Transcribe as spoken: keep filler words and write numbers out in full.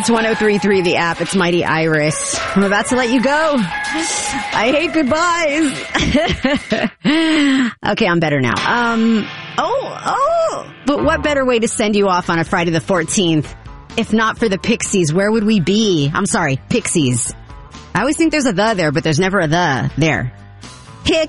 It's one oh three point three, the app. It's Mighty Iris. I'm about to let you go. I hate goodbyes. Okay, I'm better now. Um, oh, oh. But what better way to send you off on a Friday the fourteenth? If not for the Pixies, where would we be? I'm sorry, Pixies. I always think there's a the there, but there's never a the there.